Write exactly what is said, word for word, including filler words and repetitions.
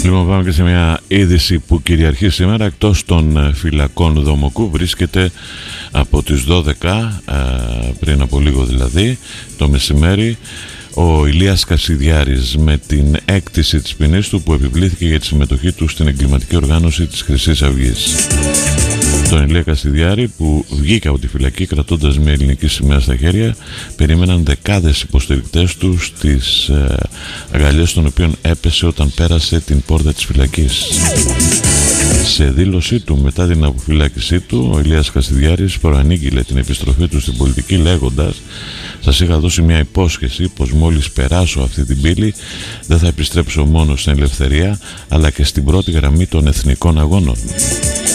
Λοιπόν, πάμε και σε μια είδηση που κυριαρχεί σήμερα. Εκτός των φυλακών Δομοκού βρίσκεται από τις δώδεκα, πριν από λίγο δηλαδή, το μεσημέρι, ο Ηλίας Κασιδιάρης με την έκτηση της ποινής του που επιβλήθηκε για τη συμμετοχή του στην εγκληματική οργάνωση της Χρυσής Αυγής. Τον Ηλία Κασιδιάρη, που βγήκε από τη φυλακή κρατώντας μια ελληνική σημαία στα χέρια, περίμεναν δεκάδες υποστηρικτές του στις ε, αγκαλιές των οποίων έπεσε όταν πέρασε την πόρτα της φυλακής. Σε δήλωσή του μετά την αποφυλάκησή του, ο Ηλίας Κασιδιάρης προανήγγειλε την επιστροφή του στην πολιτική λέγοντας: «Σας είχα δώσει μια υπόσχεση πως μόλις περάσω αυτή την πύλη δεν θα επιστρέψω μόνο στην ελευθερία αλλά και στην πρώτη γραμμή των εθνικών αγώνων».